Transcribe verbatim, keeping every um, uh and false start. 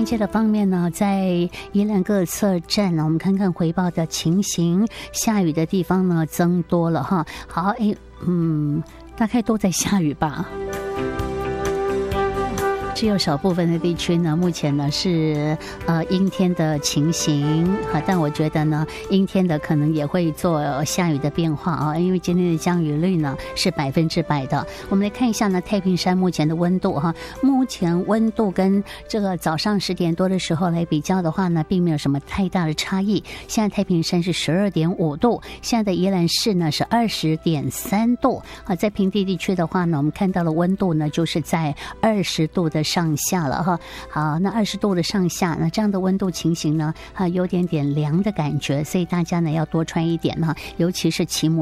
气的方面呢，在宜兰各测站呢，我们看看回报的情形，下雨的地方呢增多了哈。好，哎，嗯，大概都在下雨吧。只有少部分的地区呢，目前呢是呃阴天的情形啊，但我觉得呢，阴天的可能也会做下雨的变化啊，因为今天的降雨率呢是百分之百的。我们来看一下呢，太平山目前的温度哈，目前温度跟这个早上十点多的时候来比较的话呢，并没有什么太大的差异。现在太平山是十二点五度，现在的宜兰市呢是二十点三度啊，在平地地区的话呢，我们看到了温度呢就是在二十度的上下了哈。好，那二十度的上下，那这样的温度情形呢，啊，有点点凉的感觉，所以大家呢要多穿一点哈，尤其是骑摩